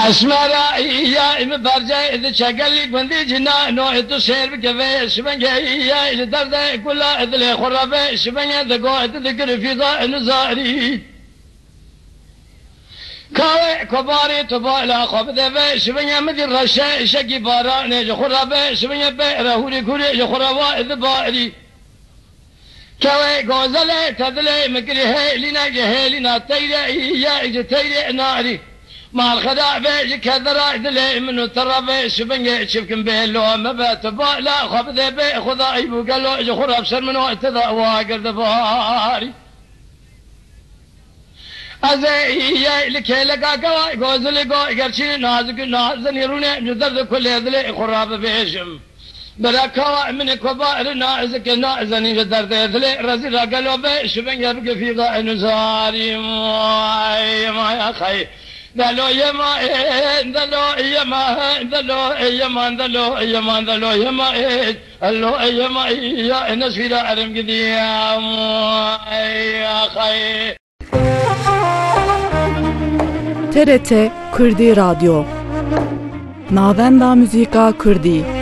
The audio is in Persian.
اسمرا يا ام برجا اذا شغلي بندي جنا نو اتو سير بكفي شبنجا يا الدرد كل اذل خرابه شبنجا دغو ذكر في نزاري كاوي كباري تبا لا خبده شبنجا مدي رشا شقي باران خرابه شبنجا بهوري كوري خرابه ذباري كاوي غزله تدلي مكري هيلنا جهيلنا تيري يا تيري ناري مع الخداع بيج كذرا دلي منو ترى بيش بنجي شفكن بيلو ما بتبا لا خبذ بي خذا يبو قالو خراب سر منو اتذا واقر دباري ازي يا لك لك غوزلي غو غرشي نازك نازن يروني مدرد كل دلي خراب بيشم بلا كوا من كبار نازك نازن يدرد دلي رزي قالو بيش بنجي في ضاء نزاري ما يا خي دلو يما دلو يما دلو يما دلو يما دلو يما دلو يما يا نسفيدا ارم قديم يا خير TRT Kurdi Radyo Navenda Müzika Kurdi